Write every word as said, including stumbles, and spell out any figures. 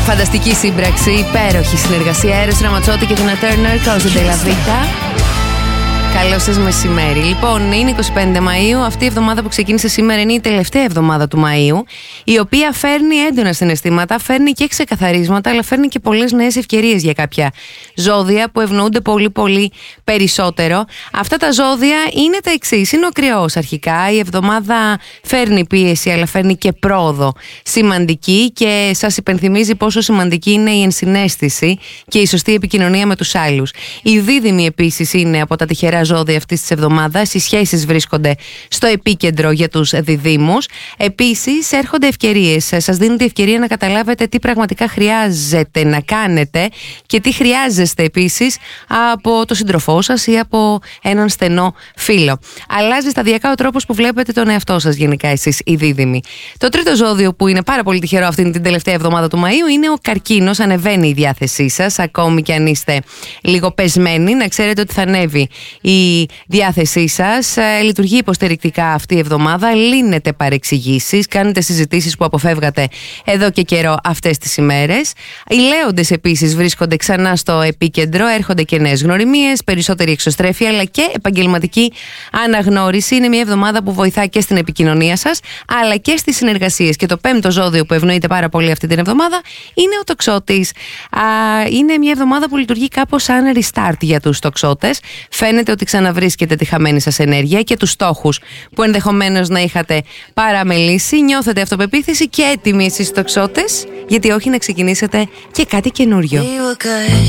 Φανταστική σύμπραξη, υπέροχη συνεργασία. Έρος Ραματσότη και Τίνα Τέρνερ, Cosa della Vita. Καλό σας μεσημέρι. Λοιπόν, είναι είκοσι πέντε Μαΐου. Αυτή η εβδομάδα που ξεκίνησε σήμερα είναι η τελευταία εβδομάδα του Μαΐου, η οποία φέρνει έντονα συναισθήματα, φέρνει και ξεκαθαρίσματα, αλλά φέρνει και πολλές νέες ευκαιρίες για κάποια ζώδια που ευνοούνται πολύ πολύ περισσότερο. Αυτά τα ζώδια είναι τα εξής. Είναι ο Κρυός αρχικά. Η εβδομάδα φέρνει πίεση, αλλά φέρνει και πρόοδο σημαντική και σας υπενθυμίζει πόσο σημαντική είναι η ενσυναίσθηση και η σωστή επικοινωνία με τους άλλους. Οι Δίδυμοι επίσης είναι από τα τυχερά ζώδια αυτής της εβδομάδας. Οι σχέσεις βρίσκονται στο επίκεντρο για τους διδύμους. Επίσης έρχονται ευκαιρίες. Σας δίνουν τη ευκαιρία να καταλάβετε τι πραγματικά χρειάζεται να κάνετε και τι χρειάζεστε επίσης από το σύντροφό σας ή από έναν στενό φίλο. Αλλάζει σταδιακά ο τρόπος που βλέπετε τον εαυτό σας γενικά εσείς οι δίδυμοι. Το τρίτο ζώδιο που είναι πάρα πολύ τυχερό αυτήν την τελευταία εβδομάδα του Μαΐου είναι ο Καρκίνος. Ανεβαίνει η διάθεσή σας, ακόμη και αν είστε λίγο πεσμένοι, να ξέρετε ότι θα ανέβει η διάθεσή σας. Ε, λειτουργεί υποστηρικτικά αυτή η εβδομάδα. Λύνετε παρεξηγήσεις, κάνετε συζητήσεις που αποφεύγατε εδώ και καιρό αυτές τις ημέρες. Οι Λέοντες επίσης βρίσκονται ξανά στο επίκεντρο. Έρχονται και νέες γνωριμίες, περισσότερη εξωστρέφεια αλλά και επαγγελματική αναγνώριση. Είναι μια εβδομάδα που βοηθά και στην επικοινωνία σας αλλά και στις συνεργασίες. Και το πέμπτο ζώδιο που ευνοείται πάρα πολύ αυτή την εβδομάδα είναι ο Τοξότης. Α, είναι μια εβδομάδα που λειτουργεί κάπως σαν restart για τους Τοξότες. Φαίνεται ότι ξαναβρίσκετε τη χαμένη σας ενέργεια και τους στόχους που ενδεχομένως να είχατε παραμελήσει. Νιώθετε αυτοπεποίθηση και έτοιμοι εσείς Τοξότες, γιατί όχι να ξεκινήσετε και κάτι καινούριο.